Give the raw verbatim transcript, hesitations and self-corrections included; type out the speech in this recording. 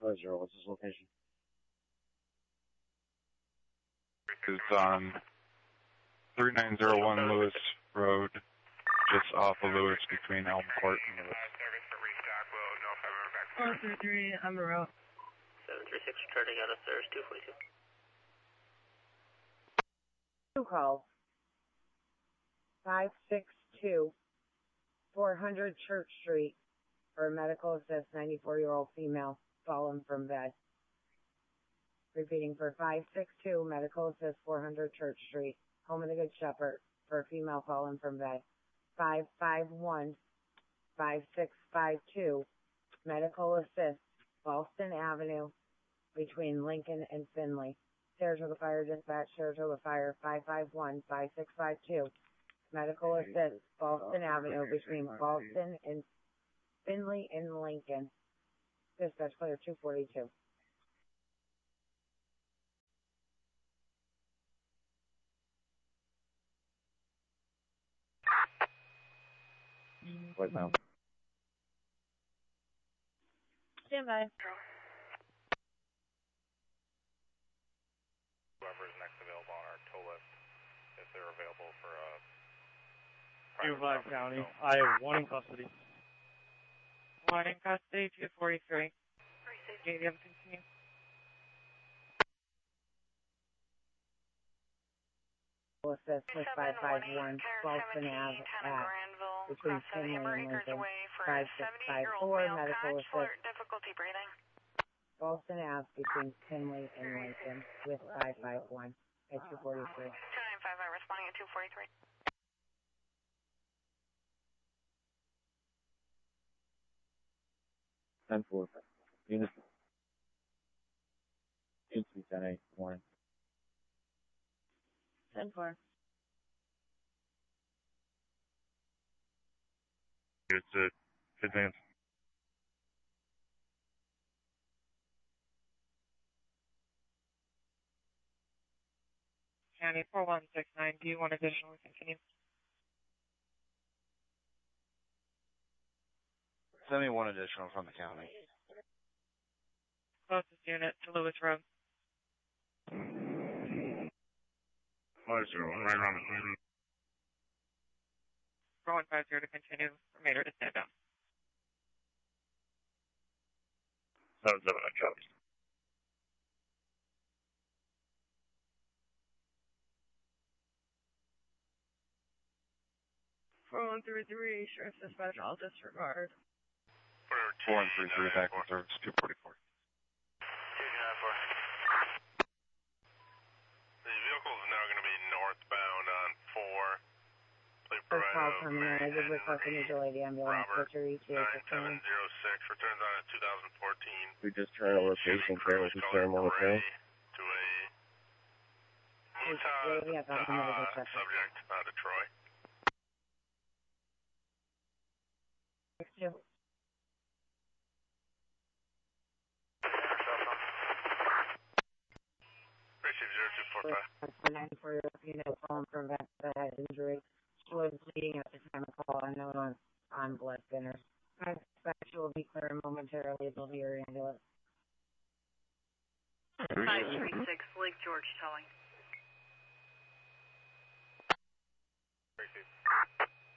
Oh, zero. What's his location? Is on three nine zero one Lewis Road, just off of Lewis between Elm Court and Lewis. four three three on the road. seven three six, returning out of Stairs two forty-two. Two calls. five six two, four hundred Church Street for a medical assist, ninety-four-year-old female, fallen from bed. Repeating for five six two, medical assist, four hundred Church Street, Home of the Good Shepherd, for a female fallen from bed. five five one, five six five two, medical assist, Boston Avenue, between Lincoln and Finley. Saratoga Fire Dispatch, Saratoga Fire, five five one, five six five two. Medical assist, Boston Avenue, between Boston and Finley and Lincoln. Dispatch clear two forty-two. What now? Stand by. Whoever is next available on our tow list, if they're available for a... Duval County. I have one in custody. One in custody, two forty-three. Do you have continue? Assist with five five one, Boston Ave at between Finley and Lincoln. five six five four, medical assist. Difficulty breathing. Boston Ave between Finley and Lincoln with five five one at two forty-three. two nine five five responding at two forty-three. ten four. Unit. Unit ten eight. Morning. ten four. It's it. Advance. County four one six nine, do you want additional continue? Send me one additional from the county. Closest unit to Lewis Road. Five zero, right around the corner. four one five zero to continue, remainder to stand down. Seven seven, I copy. four one three three, Sheriff's Dispatch, all disregard. four one three three, back in service, two forty-four. two nine four. The vehicle is now going to be northbound on four. Plate First call provider coming in, I did request a mutual aid ambulance, Robert, Butcher E T A nine seven zero six, returns on at two thousand fourteen. We just tried a location trailer to share momentarily. To a Yeah, yeah, Utah uh, uh, subject out of Troy. Two. Receive zero two four five. ninety-four-year-old female fallen from back to the head injury. She was bleeding at the time of call, unknown on, on blood thinners. I expect she will be clear momentarily. They'll be your ambulance. five three six, Lake George towing. Receive.